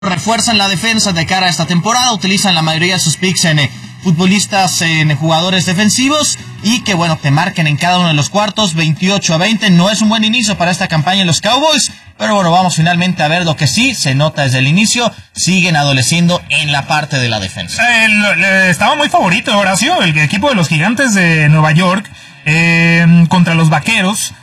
refuerzan la defensa de cara a esta temporada, utilizan la mayoría de sus picks en futbolistas, en jugadores defensivos, y que bueno, te marquen en cada uno de los cuartos 28-20. No es un buen inicio para esta campaña en los Cowboys, pero bueno, vamos finalmente a ver lo que sí se nota desde el inicio. Siguen adoleciendo en la parte de la defensa. Estaba muy favorito, Horacio, el equipo de los Gigantes de Nueva York contra los Vaqueros.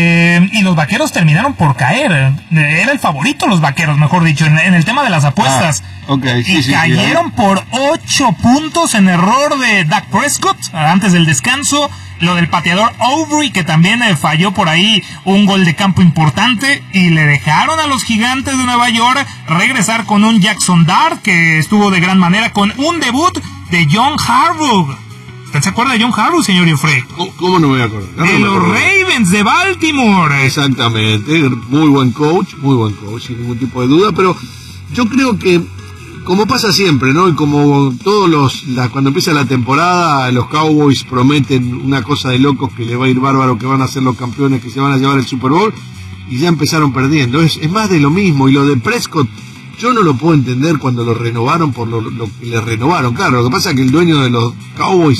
Y los Vaqueros terminaron por caer. Era el favorito los Vaqueros, mejor dicho, en el tema de las apuestas. Cayeron por 8 puntos en error de Dak Prescott antes del descanso. Lo del pateador Aubrey, que también falló por ahí un gol de campo importante, y le dejaron a los Gigantes de Nueva York regresar con un Jackson Dart que estuvo de gran manera, con un debut de John Harbaugh. ¿Usted se acuerda de John Harbaugh, señor Iofre? ¿Cómo no me voy a acordar? De los Ravens de Baltimore. Exactamente, muy buen coach, sin ningún tipo de duda, pero yo creo que, como pasa siempre, ¿no? Y como cuando empieza la temporada, los Cowboys prometen una cosa de locos, que le va a ir bárbaro, que van a ser los campeones, que se van a llevar el Super Bowl, y ya empezaron perdiendo. Es más de lo mismo, y lo de Prescott, yo no lo puedo entender cuando lo renovaron por lo que le renovaron. Claro, lo que pasa es que el dueño de los Cowboys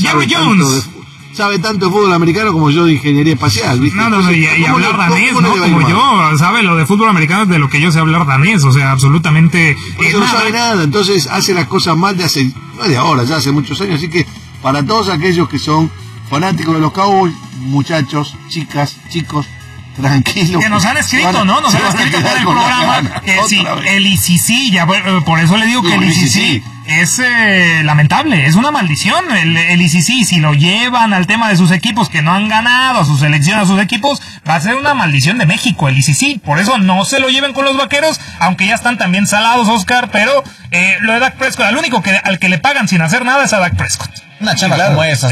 sabe tanto de fútbol americano como yo de ingeniería espacial, ¿viste? Y hablar danés, ¿no? Como yo, sabe lo de fútbol americano de lo que yo sé hablar danés, o sea, absolutamente no sabe nada, entonces hace las cosas mal no de ahora, ya hace muchos años, así que para todos aquellos que son fanáticos de los Cowboys, muchachos, chicas, chicos, tranquilos. Que nos han escrito, ¿no? Nos han escrito por el programa que sí, el ICC, ya por eso le digo que el ICC es lamentable, es una maldición el ICC. Si lo llevan al tema de sus equipos que no han ganado, a su selección, a sus equipos, va a ser una maldición de México el ICC. Por eso no se lo lleven con los Vaqueros, aunque ya están también salados, Oscar, pero lo de Dak Prescott, al único al que le pagan sin hacer nada es a Dak Prescott. Una chamba como esa.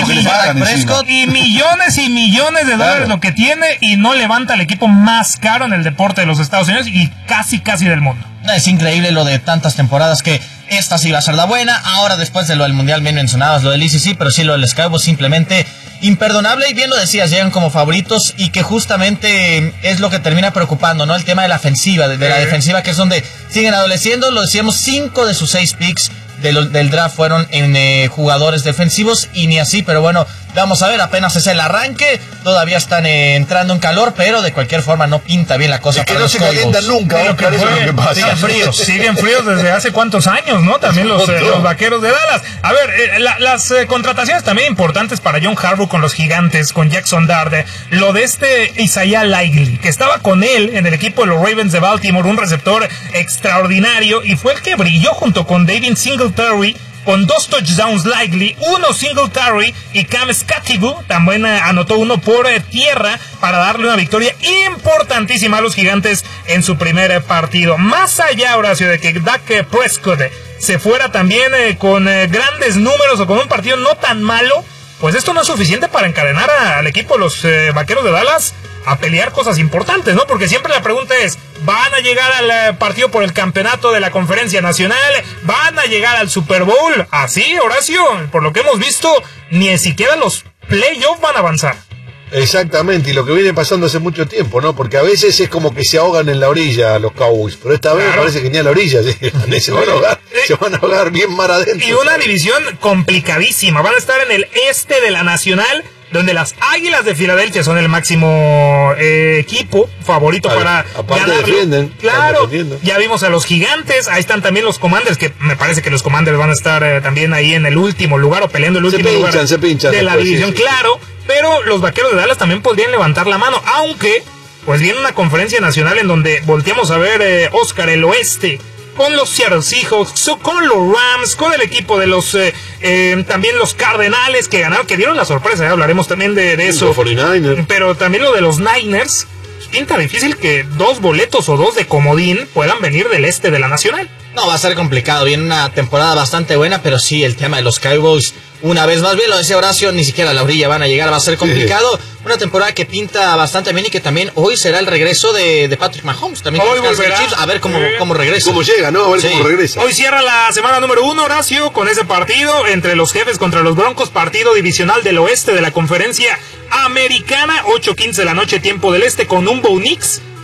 Y millones y millones de dólares lo que tiene, y no levanta el equipo más caro en el deporte de los Estados Unidos y casi del mundo. Es increíble lo de tantas temporadas, que esta sí va a ser la buena. Ahora, después de lo del Mundial, bien mencionabas lo del ICC, pero sí lo del Cowboys simplemente imperdonable. Y bien lo decías, llegan como favoritos, y que justamente es lo que termina preocupando, ¿no? El tema de la ofensiva, de la defensiva, que es donde siguen adoleciendo. Lo decíamos, 5 de sus 6 picks del draft fueron en jugadores defensivos, y ni así, pero bueno, vamos a ver, apenas es el arranque, todavía están entrando en calor, pero de cualquier forma no pinta bien la cosa. Es que no se calientan nunca, ¿no? Claro, eso es lo que pasa. Siguen fríos desde hace cuántos años, ¿no? También los Vaqueros de Dallas. A ver, las contrataciones también importantes para John Harbaugh con los Gigantes, con Jackson Dart, lo de Isaiah Likely, que estaba con él en el equipo de los Ravens de Baltimore, un receptor extraordinario, y fue el que brilló junto con David Singletary, con 2 touchdowns Likely, 1 Singletary, y Cam Scattigu también anotó 1 por tierra para darle una victoria importantísima a los Gigantes en su primer partido. Más allá, Horacio, de que Dak Prescott se fuera también con grandes números o con un partido no tan malo, pues esto no es suficiente para encadenar al equipo de los Vaqueros de Dallas a pelear cosas importantes, ¿no? Porque siempre la pregunta es, ¿van a llegar al partido por el campeonato de la Conferencia Nacional? ¿Van a llegar al Super Bowl? Así, Horacio, por lo que hemos visto, ni siquiera los playoffs van a avanzar. Exactamente, y lo que viene pasando hace mucho tiempo, ¿no? Porque a veces es como que se ahogan en la orilla los Cowboys, pero esta vez parece que ni a la orilla se van a ahogar bien mar adentro. Y una división complicadísima, van a estar en el este de la Nacional, donde las Águilas de Filadelfia son el máximo equipo favorito para ganar. Defienden. Claro, ya vimos a los Gigantes, ahí están también los Commanders, que me parece que los Commanders van a estar también ahí en el último lugar, o peleando el último lugar de la división, claro. Pero los Vaqueros de Dallas también podrían levantar la mano, aunque pues viene una conferencia nacional en donde volteamos a ver, Oscar, el oeste, con los Seattle Seahawks, con los Rams, con el equipo de los también los Cardenales, que ganaron, que dieron la sorpresa, hablaremos también de eso. Los 49ers. Pero también lo de los Niners. Pinta difícil que 2 boletos o 2 de comodín puedan venir del este de la Nacional. No, va a ser complicado, viene una temporada bastante buena, pero sí, el tema de los Cowboys, una vez más, bien lo decía Horacio, ni siquiera a la orilla van a llegar, va a ser complicado. Una temporada que pinta bastante bien, y que también hoy será el regreso de Patrick Mahomes, también hoy volverá, Chiefs, a ver cómo regresa. Cómo llega, ¿no? A ver cómo regresa. Hoy cierra la semana número 1, Horacio, con ese partido entre los Jefes contra los Broncos, partido divisional del oeste de la Conferencia Americana, 8:15 de la noche, tiempo del este, con un Bo Nix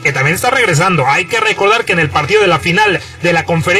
que también está regresando. Hay que recordar que en el partido de la final de la conferencia